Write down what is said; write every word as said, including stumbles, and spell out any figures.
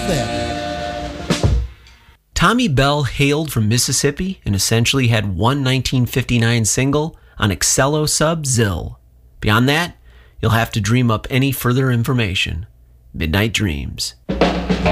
them. Tommy Bell hailed from Mississippi and essentially had one nineteen fifty-nine single on Excello sub Zill. Beyond that, you'll have to dream up any further information. Midnight Dreams.